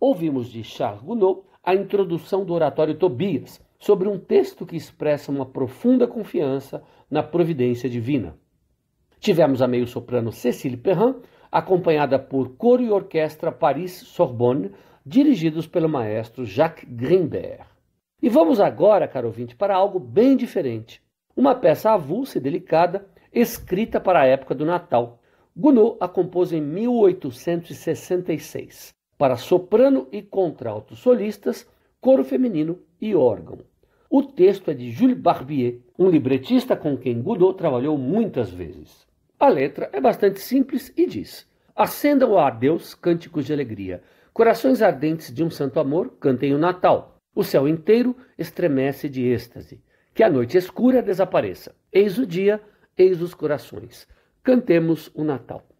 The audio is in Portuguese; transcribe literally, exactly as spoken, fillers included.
ouvimos de Charles Gounod a introdução do oratório Tobias, sobre um texto que expressa uma profunda confiança na providência divina. Tivemos a meio-soprano Cécile Perrin, acompanhada por coro e orquestra Paris-Sorbonne, dirigidos pelo maestro Jacques Grimbert. E vamos agora, caro ouvinte, para algo bem diferente. Uma peça avulsa e delicada, escrita para a época do Natal. Gounod a compôs em mil oitocentos e sessenta e seis, para soprano e contralto solistas, coro feminino e órgão. O texto é de Jules Barbier, um libretista com quem Gounod trabalhou muitas vezes. A letra é bastante simples e diz: acendam a Deus cânticos de alegria, corações ardentes de um santo amor, cantem o Natal. O céu inteiro estremece de êxtase. Que a noite escura desapareça. Eis o dia, eis os corações. Cantemos o Natal.